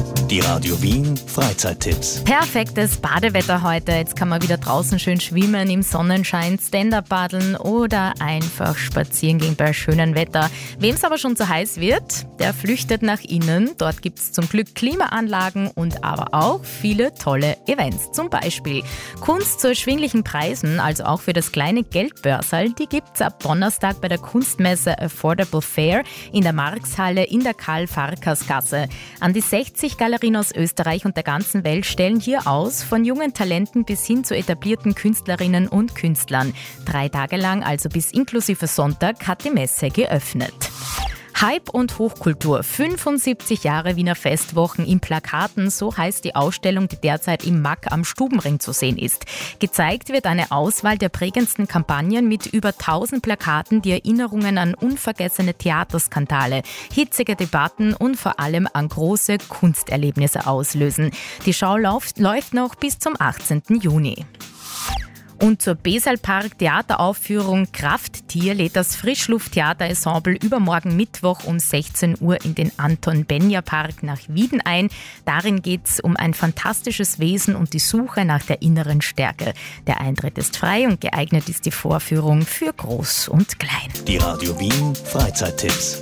Die Radio Wien Freizeittipps. Perfektes Badewetter heute. Jetzt kann man wieder draußen schön schwimmen, im Sonnenschein, Stand-up paddeln oder einfach spazieren gehen bei schönem Wetter. Wem es aber schon zu heiß wird, der flüchtet nach innen. Dort gibt es zum Glück Klimaanlagen und aber auch viele tolle Events. Zum Beispiel Kunst zu erschwinglichen Preisen, also auch für das kleine Geldbörserl. Die gibt es ab Donnerstag bei der Kunstmesse Affordable Fair in der Marxhalle in der Karl-Farkas-Gasse. An die 60 Galerien aus Österreich und der ganzen Welt stellen hier aus, von jungen Talenten bis hin zu etablierten Künstlerinnen und Künstlern. 3 Tage lang, also bis inklusive Sonntag, hat die Messe geöffnet. Hype und Hochkultur, 75 Jahre Wiener Festwochen in Plakaten, so heißt die Ausstellung, die derzeit im MAK am Stubenring zu sehen ist. Gezeigt wird eine Auswahl der prägendsten Kampagnen mit über 1000 Plakaten, die Erinnerungen an unvergessene Theaterskandale, hitzige Debatten und vor allem an große Kunsterlebnisse auslösen. Die Schau läuft noch bis zum 18. Juni. Und zur Besalpark Theateraufführung Krafttier lädt das Frischlufttheaterensemble übermorgen Mittwoch um 16 Uhr in den Anton-Benja-Park nach Wieden ein. Darin geht es um ein fantastisches Wesen und die Suche nach der inneren Stärke. Der Eintritt ist frei und geeignet ist die Vorführung für Groß und Klein. Die Radio Wien Freizeittipps.